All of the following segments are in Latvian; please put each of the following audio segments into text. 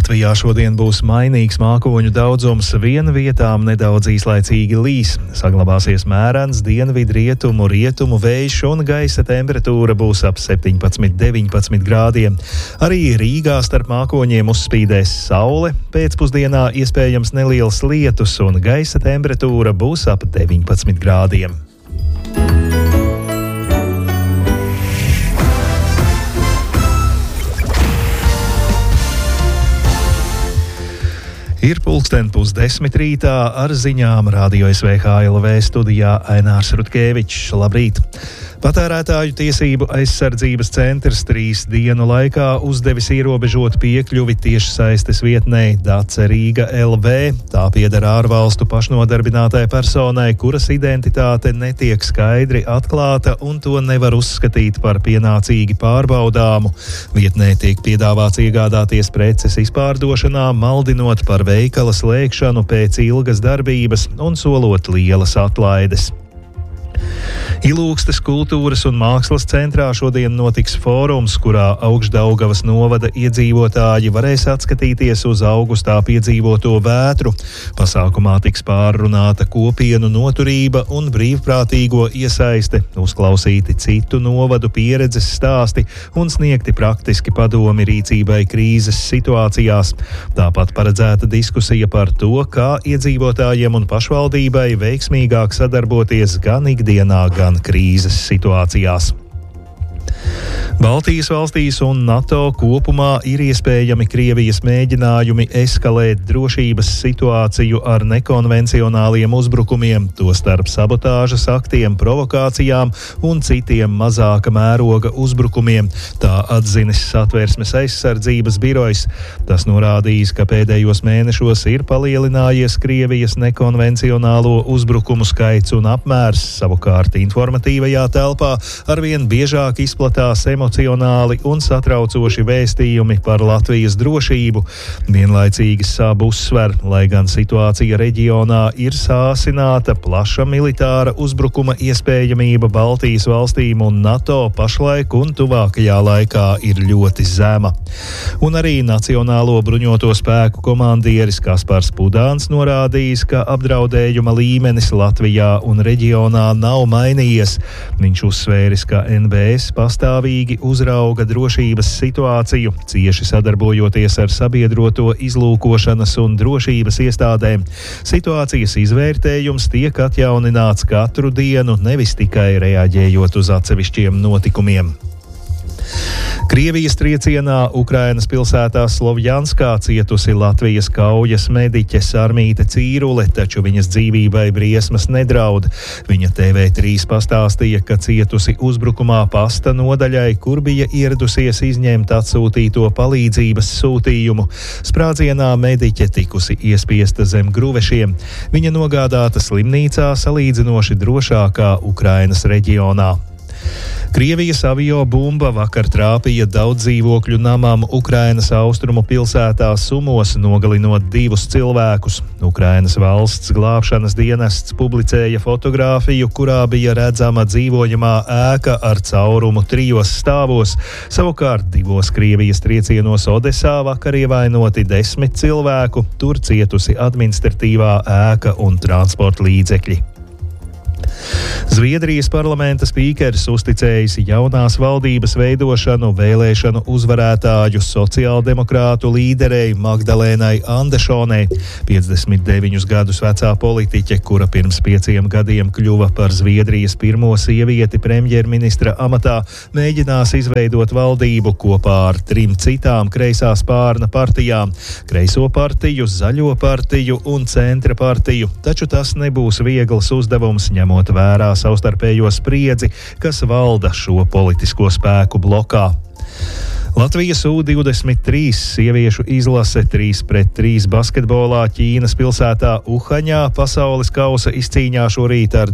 Latvijā šodien būs mainīgs mākoņu daudzums, viena vietām nedaudz īslaicīgi līs. Saglabāsies mērens rietumu vējš un gaisa temperatūra būs ap 17–19 grādiem. Arī Rīgā starp mākoņiem uzspīdēs saule, pēcpusdienā iespējams neliels lietus un gaisa temperatūra būs ap 19 grādiem. Ir 9:30 rītā, ar ziņām Radio SVH LV studijā Ainārs Rutkevičs. Labrīt! Patērētāju tiesību aizsardzības centrs 3 dienu laikā uzdevis ierobežot piekļuvi tiešsaistes vietnei Dace Rīga LV. Tā pieder ārvalstu pašnodarbinātai personai, kuras identitāte netiek skaidri atklāta un to nevar uzskatīt par pienācīgi pārbaudāmu. Vietnē tiek piedāvāts iegādāties preces izpārdošanā, maldinot par veikala slēgšanu pēc ilgas darbības un solot lielas atlaides. Ilūgstes kultūras un mākslas centrā šodien notiks fórums, kurā Augšdaugavas novada iedzīvotāji varēs atskatīties uz augustā piedzīvoto vētru. Pasākumā tiks pārrunāta kopienu noturība un brīvprātīgo iesaiste, uzklausīti citu novadu pieredzes stāsti un sniegti praktiski padomi rīcībai krīzes situācijās. Tāpat paredzēta diskusija par to, kā iedzīvotājiem un pašvaldībai veiksmīgāk sadarboties gan ikdienā, gan krīzes situācijās. Baltijas valstīs un NATO kopumā ir iespējami Krievijas mēģinājumi eskalēt drošības situāciju ar nekonvencionāliem uzbrukumiem, tostarp sabotāžas aktiem, provokācijām un citiem mazāka mēroga uzbrukumiem. Tā atzinis Satversmes aizsardzības birojs. Tas norādījis, ka pēdējos mēnešos ir palielinājies Krievijas nekonvencionālo uzbrukumu skaits un apmērs, savukārt informatīvajā telpā arvien biežāk izplatās emocionāli un satraucoši vēstījumi par Latvijas drošību. Vienlaicīgi SAB uzsver, lai gan situācija reģionā ir sāsināta, plaša militāra uzbrukuma iespējamība Baltijas valstīm un NATO pašlaik un tuvākajā laikā ir ļoti zema. Un arī Nacionālo bruņoto spēku komandieris Kaspars Pudāns norādījis, ka apdraudējuma līmenis Latvijā un reģionā nav mainījies. Viņš uzsvēris, ka NBS pastāvīgi uzrauga drošības situāciju, cieši sadarbojoties ar sabiedroto izlūkošanas un drošības iestādēm. Situācijas izvērtējums tiek atjaunināts katru dienu, nevis tikai reaģējot uz atsevišķiem notikumiem. Krievijas triecienā Ukrainas pilsētā Slovjanskā cietusi Latvijas kaujas mediķe Sarmīte Cīrule, taču viņas dzīvībai briesmas nedraud. Viņa TV3 pastāstīja, ka cietusi uzbrukumā pasta nodaļai, kur bija ieradusies izņemt atsūtīto palīdzības sūtījumu. Sprādzienā mediķe tikusi iespiesta zem gruvešiem. Viņa nogādāta slimnīcā salīdzinoši drošākā Ukrainas reģionā. Krievijas avio bumba vakar trāpīja daudzdzīvokļu namam Ukrainas austrumu pilsētā Sumos, nogalinot 2 cilvēkus. Ukrainas valsts glābšanas dienests publicēja fotogrāfiju, kurā bija redzama dzīvojamā ēka ar caurumu 3 stāvos. Savukārt 2 Krievijas triecienos Odesā vakar ievainoti 10 cilvēku, tur cietusi administratīvā ēka un transporta līdzekļi. Zviedrijas parlamenta spīkeris uzticējis jaunās valdības veidošanu vēlēšanu uzvarētāju sociāldemokrātu līderei Magdalēnai Andešonai. 59 gadus vecā politiķe, kura pirms 5 gadiem kļuva par Zviedrijas pirmo sievieti premjerministra amatā, mēģinās izveidot valdību kopā ar 3 citām kreisā spārna partijām - Kreiso partiju, Zaļo partiju un Centra partiju, taču tas nebūs viegls uzdevums, ņemot vērā savstarpējo spriedzi, kas valda šo politisko spēku blokā. Latvijas U23 sieviešu izlase 3-3 basketbolā Ķīnas pilsētā Uhaņā pasaules kausa izcīņā šorīt ar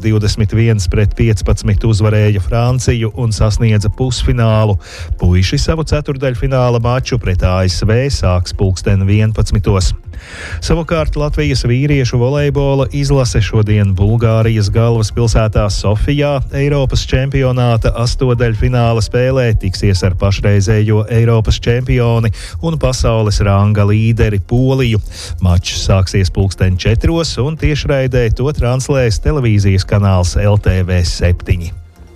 21-15 uzvarēja Franciju un sasniedza pusfinālu. Puiši savu ceturdaļfināla maču pret ASV sāks 11. Savukārt Latvijas vīriešu volejbola izlase šodien Bulgārijas galvaspilsētā Sofijā Eiropas čempionāta astotdaļfināla spēlē tiksies ar pašreizējo Eiropas čempioni un pasaules ranga līderi Poliju. Mačs sāksies 4:00 un tiešraidē to translēs televīzijas kanāls LTV7.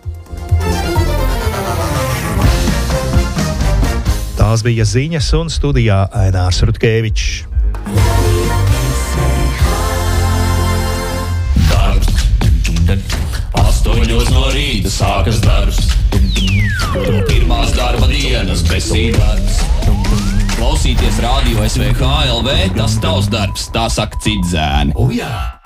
Tās bija ziņas un studijā Ainārs Rutkevičs. Darbs. 8:00 no rīta sākas darbs. Pirmās darba dienas besīdarbs. Klausīties radio SVH LV, tas tavs darbs, tā saka Cidzēni.